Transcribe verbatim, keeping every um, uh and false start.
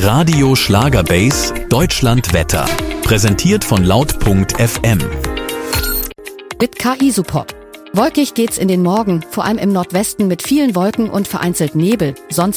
Radio Schlagerbase Deutschland Wetter. Präsentiert von laut punkt f m. Mit K I-Support. Wolkig geht's in den Morgen, vor allem im Nordwesten mit vielen Wolken und vereinzelt Nebel. Sonst